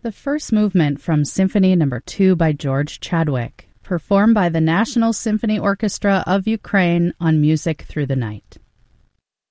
The first movement from Symphony No. 2 by George Chadwick, performed by the National Symphony Orchestra of Ukraine on Music Through the Night.